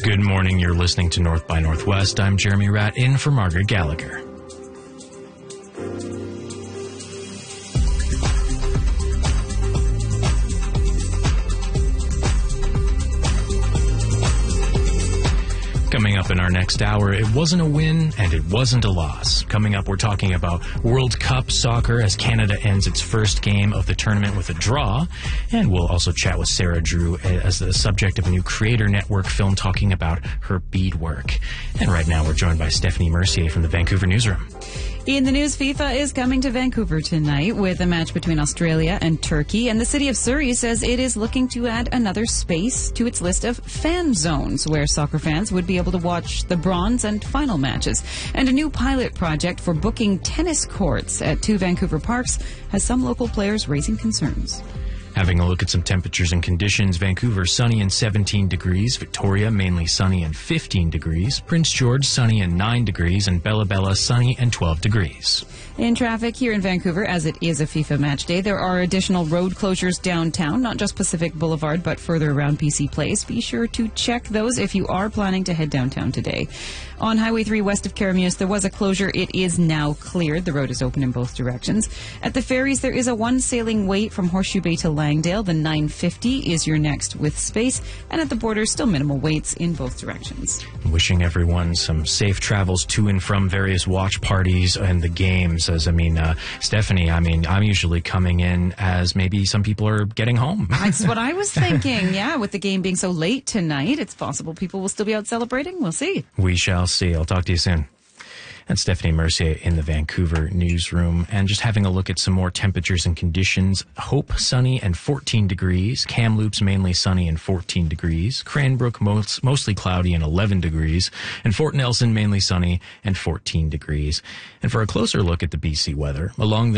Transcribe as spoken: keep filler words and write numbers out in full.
Good morning. You're listening to North by Northwest. I'm Jeremy Ratt, in for Margaret Gallagher. Coming up in our next hour, it wasn't a win and it wasn't a loss. Coming up, we're talking about World Cup soccer as Canada ends its first game of the tournament with a draw. And we'll also chat with Sarah Drew as the subject of a new Creator Network film talking about her beadwork. And right now, we're joined by Stephanie Mercier from the Vancouver Newsroom. In the news, FIFA is coming to Vancouver tonight with a match between Australia and Turkey, and the city of Surrey says it is looking to add another space to its list of fan zones where soccer fans would be able to watch the bronze and final matches. And a new pilot project for booking tennis courts at two Vancouver parks has some local players raising concerns. Having a look at some temperatures and conditions, Vancouver sunny and seventeen degrees, Victoria mainly sunny and fifteen degrees, Prince George sunny and nine degrees, and Bella Bella sunny and twelve degrees. In traffic here in Vancouver, as it is a FIFA match day, there are additional road closures downtown, not just Pacific Boulevard, but further around P C Place. Be sure to check those if you are planning to head downtown today. On Highway three west of Caramus, there was a closure. It is now cleared. The road is open in both directions. At the ferries, there is a one sailing wait from Horseshoe Bay to Langdale. The nine fifty is your next with space. And at the border, still minimal waits in both directions. Wishing everyone some safe travels to and from various watch parties and the games. As I mean, uh, Stephanie, I mean, I'm usually coming in as maybe some people are getting home. That's what I was thinking. Yeah, with the game being so late tonight, it's possible people will still be out celebrating. We'll see. We shall see. I'll talk to you soon. And Stephanie Mercier in the Vancouver newsroom. And just having a look at some more temperatures and conditions. Hope sunny and fourteen degrees. Kamloops mainly sunny and fourteen degrees. Cranbrook most, mostly cloudy and eleven degrees. And Fort Nelson mainly sunny and fourteen degrees. And for a closer look at the B C weather, along the